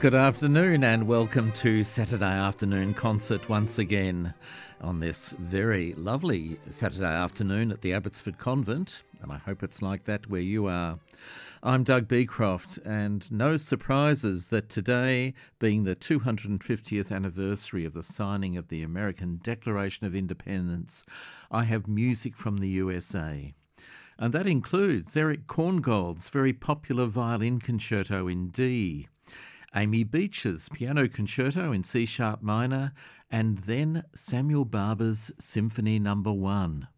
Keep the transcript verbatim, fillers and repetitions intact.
Good afternoon and welcome to Saturday Afternoon Concert once again on this very lovely Saturday afternoon at the Abbotsford Convent, and I hope it's like that where you are. I'm Doug Beecroft, and no surprises that today, being the two hundred fiftieth anniversary of the signing of the American Declaration of Independence, I have music from the U S A. And that includes Eric Korngold's very popular violin concerto in D, Amy Beach's piano concerto in C-sharp minor, and then Samuel Barber's Symphony Number One.